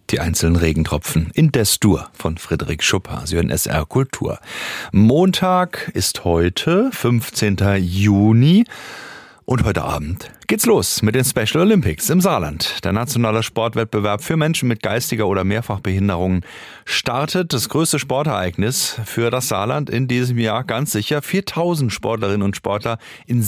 Die einzelnen Regentropfen in Des-Dur von Friedrich Schupper. Sie hören SR Kultur. Montag ist heute, 15. Juni. Und heute Abend geht's los mit den Special Olympics im Saarland. Der nationale Sportwettbewerb für Menschen mit geistiger oder Mehrfachbehinderungen startet. Das größte Sportereignis für das Saarland in diesem Jahr, ganz sicher. 4000 Sportlerinnen und Sportler in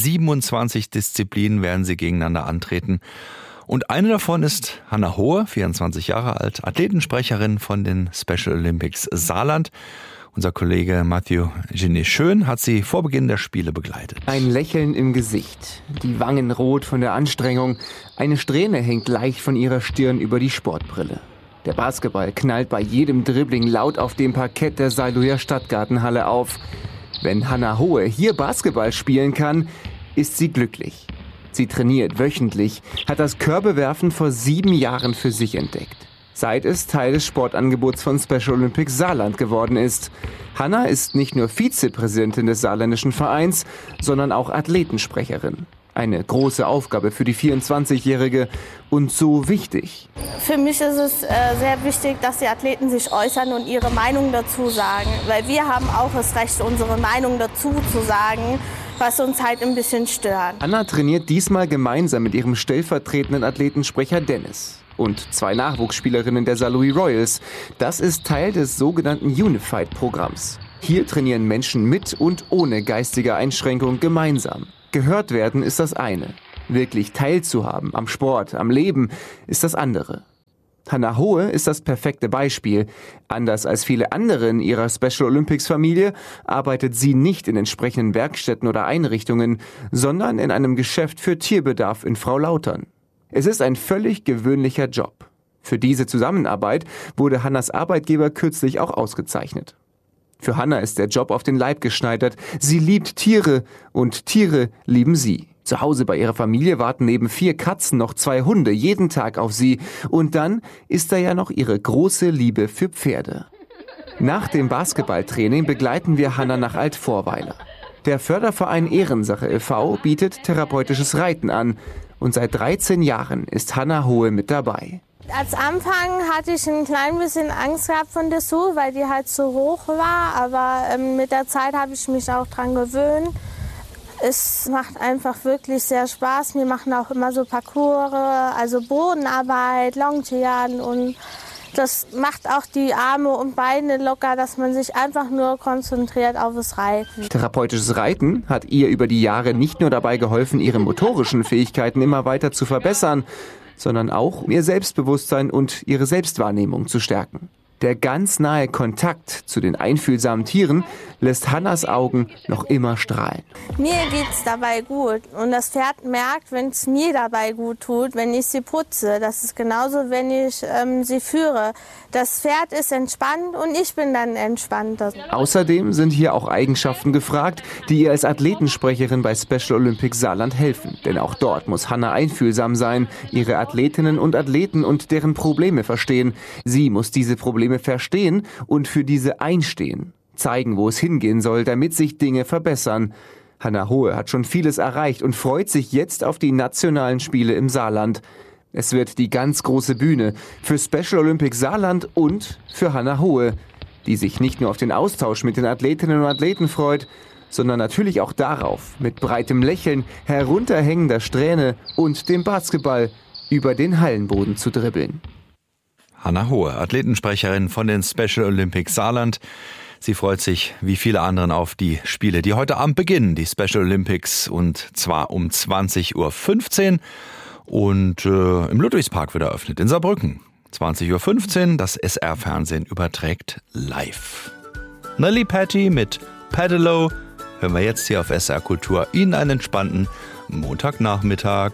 27 Disziplinen werden sie gegeneinander antreten. Und eine davon ist Hannah Hohe, 24 Jahre alt, Athletensprecherin von den Special Olympics Saarland. Unser Kollege Mathieu Genet-Schön hat sie vor Beginn der Spiele begleitet. Ein Lächeln im Gesicht, die Wangen rot von der Anstrengung, eine Strähne hängt leicht von ihrer Stirn über die Sportbrille. Der Basketball knallt bei jedem Dribbling laut auf dem Parkett der Saarlouer Stadtgartenhalle auf. Wenn Hannah Hohe hier Basketball spielen kann, ist sie glücklich. Sie trainiert wöchentlich, hat das Körbewerfen vor 7 Jahren für sich entdeckt. Seit es Teil des Sportangebots von Special Olympics Saarland geworden ist. Hannah ist nicht nur Vizepräsidentin des saarländischen Vereins, sondern auch Athletensprecherin. Eine große Aufgabe für die 24-Jährige und so wichtig. Für mich ist es sehr wichtig, dass die Athleten sich äußern und ihre Meinung dazu sagen. Weil wir haben auch das Recht, unsere Meinung dazu zu sagen, was uns halt ein bisschen stört. Hannah trainiert diesmal gemeinsam mit ihrem stellvertretenden Athletensprecher Dennis und 2 Nachwuchsspielerinnen der Saarlouis Royals. Das ist Teil des sogenannten Unified-Programms. Hier trainieren Menschen mit und ohne geistige Einschränkung gemeinsam. Gehört werden ist das eine. Wirklich teilzuhaben am Sport, am Leben ist das andere. Hannah Hohe ist das perfekte Beispiel. Anders als viele andere in ihrer Special Olympics Familie arbeitet sie nicht in entsprechenden Werkstätten oder Einrichtungen, sondern in einem Geschäft für Tierbedarf in Fraulautern. Es ist ein völlig gewöhnlicher Job. Für diese Zusammenarbeit wurde Hannahs Arbeitgeber kürzlich auch ausgezeichnet. Für Hannah ist der Job auf den Leib geschneidert. Sie liebt Tiere und Tiere lieben sie. Zu Hause bei ihrer Familie warten neben 4 Katzen noch 2 Hunde jeden Tag auf sie. Und dann ist da ja noch ihre große Liebe für Pferde. Nach dem Basketballtraining begleiten wir Hannah nach Altvorweiler. Der Förderverein Ehrensache e.V. bietet therapeutisches Reiten an. Und seit 13 Jahren ist Hannah Hohe mit dabei. Als Anfang hatte ich ein klein bisschen Angst gehabt von der Sue, weil die halt so hoch war. Aber mit der Zeit habe ich mich auch dran gewöhnt. Es macht einfach wirklich sehr Spaß. Wir machen auch immer so Parcours, also Bodenarbeit, Longieren und das macht auch die Arme und Beine locker, dass man sich einfach nur konzentriert auf das Reiten. Therapeutisches Reiten hat ihr über die Jahre nicht nur dabei geholfen, ihre motorischen Fähigkeiten immer weiter zu verbessern, sondern auch ihr Selbstbewusstsein und ihre Selbstwahrnehmung zu stärken. Der ganz nahe Kontakt zu den einfühlsamen Tieren lässt Hannahs Augen noch immer strahlen. Mir geht's dabei gut und das Pferd merkt, wenn es mir dabei gut tut, wenn ich sie putze. Das ist genauso, wenn ich sie führe. Das Pferd ist entspannt und ich bin dann entspannt. Außerdem sind hier auch Eigenschaften gefragt, die ihr als Athletensprecherin bei Special Olympics Saarland helfen. Denn auch dort muss Hannah einfühlsam sein, ihre Athletinnen und Athleten und deren Probleme verstehen. Sie muss diese Probleme verstehen und für diese einstehen. Zeigen, wo es hingehen soll, damit sich Dinge verbessern. Hannah Hohe hat schon vieles erreicht und freut sich jetzt auf die nationalen Spiele im Saarland. Es wird die ganz große Bühne für Special Olympics Saarland und für Hannah Hohe, die sich nicht nur auf den Austausch mit den Athletinnen und Athleten freut, sondern natürlich auch darauf, mit breitem Lächeln, herunterhängender Strähne und dem Basketball über den Hallenboden zu dribbeln. Hannah Hohe, Athletensprecherin von den Special Olympics Saarland. Sie freut sich, wie viele anderen, auf die Spiele, die heute Abend beginnen, die Special Olympics, und zwar um 20.15 Uhr. Und im Ludwigspark wird eröffnet, in Saarbrücken. 20.15 Uhr, das SR-Fernsehen überträgt live. Nelly Patty mit Pedalo hören wir jetzt hier auf SR Kultur. Ihnen einen entspannten Montagnachmittag.